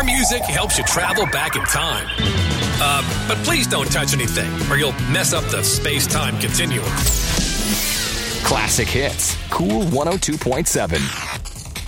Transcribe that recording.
Our music helps you travel back in time. But please don't touch anything, or you'll mess up the space-time continuum. Classic hits. Cool 102.7.